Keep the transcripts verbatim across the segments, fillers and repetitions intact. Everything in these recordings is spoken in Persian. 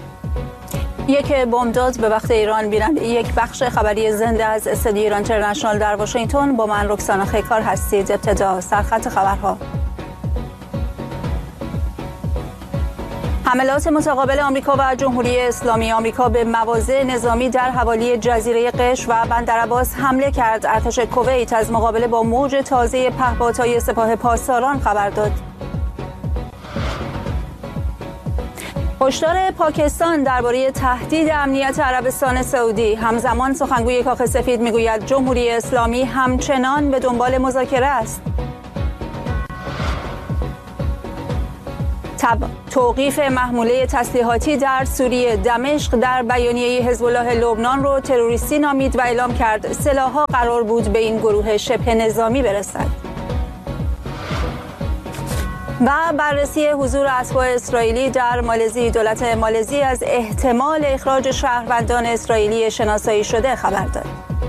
یک بمبداد به وقت ایران. بیننده یک بخش خبری زنده از استودیو ایران اینترنشنال در واشنگتن با من رکسانا خیکار هستید. ابتدا سرخط خبرها. حملات متقابل آمریکا و جمهوری اسلامی. آمریکا به مواضع نظامی در حوالی جزیره قش و بندرعباس حمله کرد. ارتش کویت از مقابله با موج تازه پهپادهای سپاه پاسداران خبر داد. هشدار پاکستان درباره تهدید امنیت عربستان سعودی. همزمان سخنگوی کاخ سفید میگوید جمهوری اسلامی همچنان به دنبال مذاکره است. تب... توقیف محموله تسلیحاتی در سوریه. دمشق در بیانیه حزب الله لبنان رو تروریستی نامید و اعلام کرد سلاح‌ها قرار بود به این گروه شبه نظامی برسد. و بررسی حضور اتباع اسرائیلی در مالزی. دولت مالزی از احتمال اخراج شهروندان اسرائیلی شناسایی شده خبر داد.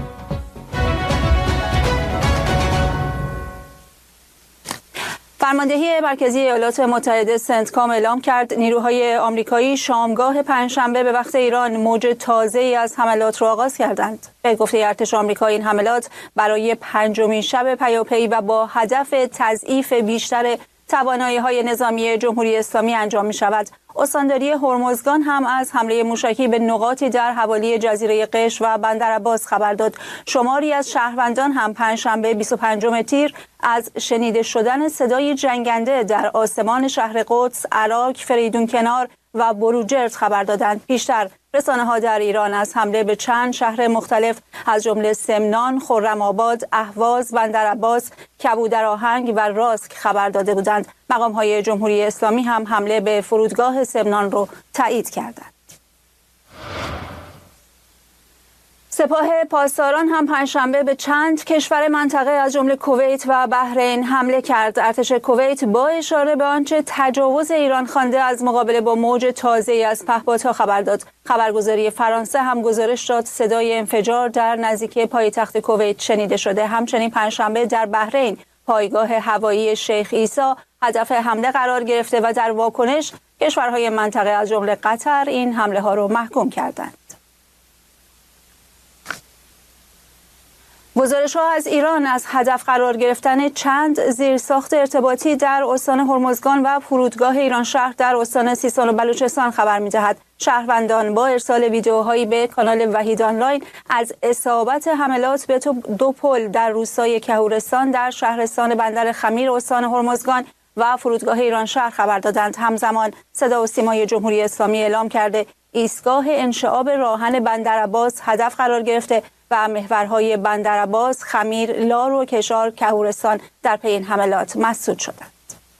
فرماندهی مرکزی ایالات متحده سنتکام اعلام کرد نیروهای آمریکایی شامگاه پنجشنبه به وقت ایران موج تازه‌ای از حملات را آغاز کردند. به گفته ارتش آمریکا این حملات برای پنجمین شب پیاپی و با هدف تضعیف بیشتر توانایی‌های نظامی جمهوری اسلامی انجام می‌شود. استانداری هرمزگان هم از حمله موشکی به نقاطی در حوالی جزیره قش و بندرعباس خبر داد. شماری از شهروندان هم پنجشنبه بیست و پنجم تیر از شنیده شدن صدای جنگنده در آسمان شهر قدس، عراق، فریدون کنار و بروجرد خبر دادند. پیشتر رسانه‌ها در ایران از حمله به چند شهر مختلف از جمله سمنان، خرم‌آباد، اهواز، بندرعباس، کبودرآهنگ و راسک خبر داده بودند. مقام‌های جمهوری اسلامی هم حمله به فرودگاه سمنان رو تایید کردند. سپاه پاسداران هم پنجشنبه به چند کشور منطقه از جمله کویت و بحرین حمله کرد. ارتش کویت با اشاره به آنچه تجاوز ایران خوانده از مقابله با موج تازه‌ای از پهپادها خبر داد. خبرگزاری فرانسه هم گزارش داد صدای انفجار در نزدیکی پایتخت کویت شنیده شده. همچنین پنجشنبه در بحرین پایگاه هوایی شیخ عیسی هدف حمله قرار گرفته و در واکنش کشورهای منطقه از جمله قطر این حمله ها را محکوم کردند. گزارش‌ها از ایران از هدف قرار گرفتن چند زیرساخت ارتباطی در استان هرمزگان و فرودگاه ایران شهر در استان سیستان و بلوچستان خبر می‌دهد. شهروندان با ارسال ویدیوهایی به کانال وحید آنلاین از اصابت حملات به دو پل در روستای کهورستان در شهرستان بندر خمیر استان هرمزگان و فرودگاه ایران شهر خبر دادند. همزمان صدا و سیمای جمهوری اسلامی اعلام کرده ایستگاه انشعاب راهن بندرعباس هدف قرار گرفته و محورهای بندرعباس، خمیر، لار و کشار، کهورستان در پی این حملات مسدود شدند.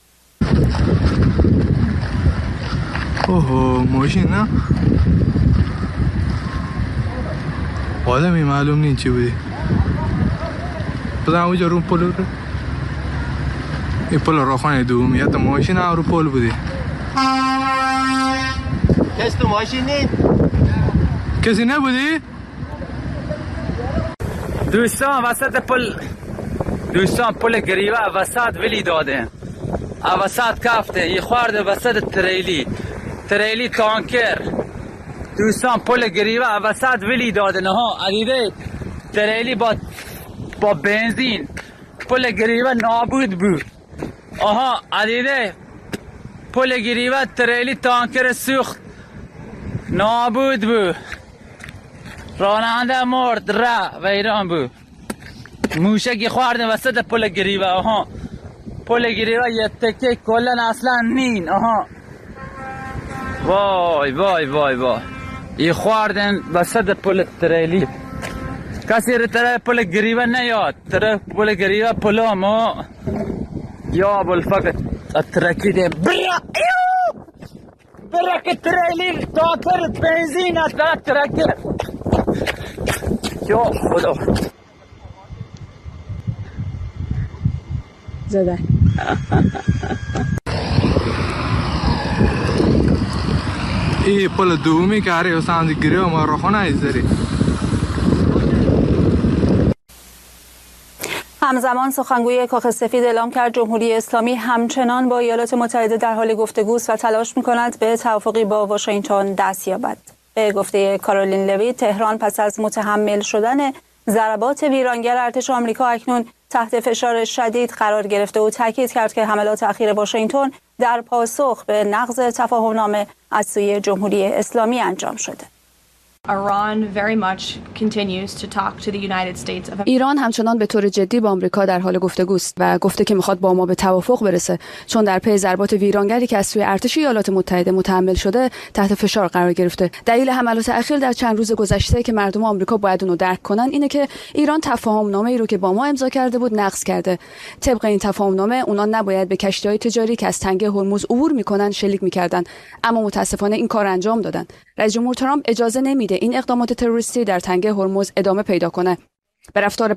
اوه ماشین نه؟ آدمی معلوم نیست چی بودی. بزن اونجا رو پل رو. این پل راهخانه دومیت ماشین هم رو پل بودی. کسی تو ماشین نیست؟ کسی نبودی؟ دوستان وسط پل دوستان پل گریوه وسط ولی داده وسط کفته یه خورده وسط تریلی تریلی تانکر دوستان پل گریوه وسط ولی داده نه ها عدیده تریلی با با بنزین پل گریوه نابود بود. آها عدیده پل گریوه تریلی تانکر سوخت نابود بود. راننده مرد را و ایران بود. موشکی خوردن وسط پل گریوه. آها پل گریوه یه تکه کلن اصلا نین. آها وای وای وای وای ای خوردن وسط پل تریلی. کسی رو طرف پل گریوه نیاد. طرف پل گریوه پلا ما یا بالفقط اترکیده برا ایو برا که تریلی تاکر بنزین اترک ترکر یا خدا زده ای پل دومی که هره ساندی گریه ما رو خونه ایزداری. همزمان سخنگوی کاخ سفید اعلام کرد جمهوری اسلامی همچنان با ایالات متحده در حال گفتگوست و تلاش می‌کند به توافقی با واشنگتن دست یابد. به گفته کارولین لوی، تهران پس از متحمل شدن ضربات ویرانگر ارتش آمریکا اکنون تحت فشار شدید قرار گرفته و تاکید کرد که حملات اخیر واشنگتن در پاسخ به نقض تفاهم‌نامه از سوی جمهوری اسلامی انجام شده. ایران همچنان به طور جدی با آمریکا در حال گفتگوست و گفته که میخواد با ما به توافق برسه، چون در پی ضربات ویرانگری که از سوی ارتش ایالات متحده متحمل شده تحت فشار قرار گرفته. دلیل حملات اخیر در چند روز گذشته که مردم آمریکا باید اونو درک کنن اینه که ایران تفاهم‌نامه‌ای رو که با ما امضا کرده بود نقض کرده. طبق این تفاهم‌نامه اونا نباید به کشتی‌های تجاری که از تنگه هرمز عبور میکنن شلیک میکردن، اما متاسفانه این کار انجام دادن. رئیس جمهور ترامپ اجازه نمیده این اقدامات تروریستی در تنگه هرمز ادامه پیدا کنه. به رفتار